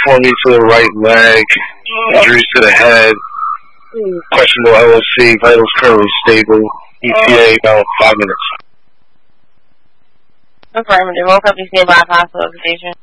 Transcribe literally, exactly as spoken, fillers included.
for me to the right leg, injuries to the head, questionable L O C, vitals currently stable, E T A about five minutes. Affirmative. Woke up to nearby hospital station.